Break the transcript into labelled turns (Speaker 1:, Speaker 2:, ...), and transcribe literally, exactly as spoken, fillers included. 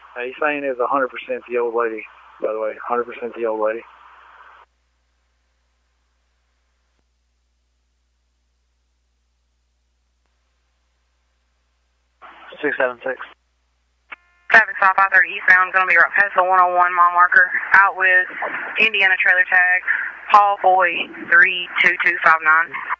Speaker 1: Uh, he's saying it's one hundred percent the old lady, by the way. one hundred percent the old lady. six seven six.
Speaker 2: Traffic stop five thirty eastbound, going to be right past the one oh one mile marker. Out with Indiana trailer tag, Paul Boy three two two five nine.